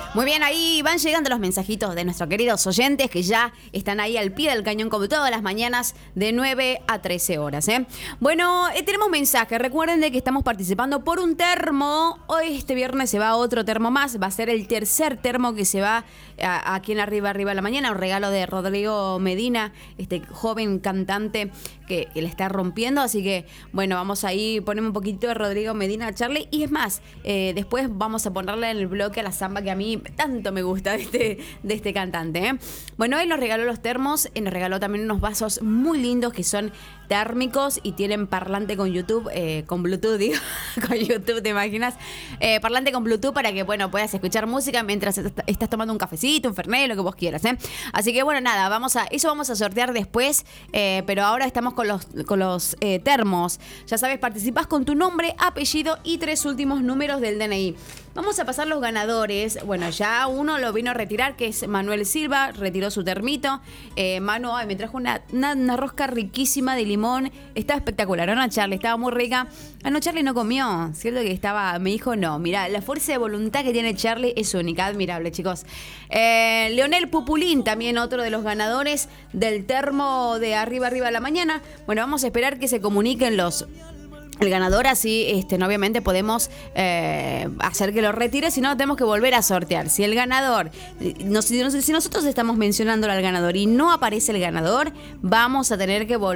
Muy bien, ahí van llegando los mensajitos de nuestros queridos oyentes que ya están ahí al pie del cañón como todas las mañanas de 9 a 13 horas. Bueno, tenemos mensajes. Recuerden de que estamos participando por un termo. Hoy este viernes se va otro termo más. Va a ser el tercer termo que se va aquí en Arriba de la Mañana. Un regalo de Rodrigo Medina, este joven cantante que le está rompiendo. Así que, bueno, vamos ahí, ponemos un poquito de Rodrigo Medina a Charlie. Y es más, después vamos a ponerle en el bloque a la samba que a mí tanto me gusta de este cantante. Bueno, él nos regaló los termos, nos regaló también unos vasos muy lindos que son térmicos y tienen parlante con YouTube, con Bluetooth, digo, con YouTube, ¿te imaginas? Parlante con Bluetooth para que, bueno, puedas escuchar música mientras estás tomando un cafecito, un fernet, lo que vos quieras, Así que, bueno, nada, eso vamos a sortear después, pero ahora estamos con los termos. Ya sabes, participás con tu nombre, apellido y 3 últimos números del DNI. Vamos a pasar los ganadores. Bueno, ya uno lo vino a retirar, que es Manuel Silva, retiró su termito. Manu, me trajo una rosca riquísima de limón. Estaba espectacular, ¿no, Charlie? Estaba muy rica. No, Charlie no comió, ¿cierto? Que me dijo no. Mira, la fuerza de voluntad que tiene Charlie es única, admirable, chicos. Leonel Pupulín, también otro de los ganadores del termo de Arriba a la Mañana. Bueno, vamos a esperar que se comuniquen el ganador, así obviamente podemos hacer que lo retire, si no tenemos que volver a sortear. Si el ganador, si nosotros estamos mencionándolo al ganador y no aparece el ganador, vamos a tener que volver